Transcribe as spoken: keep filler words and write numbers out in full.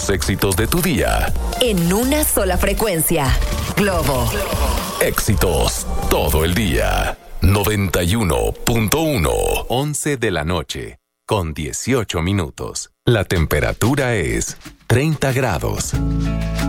los éxitos de tu día. En una sola frecuencia. Globo. Éxitos todo el día. noventa y uno punto uno. once de la noche, con dieciocho minutos. La temperatura es treinta grados.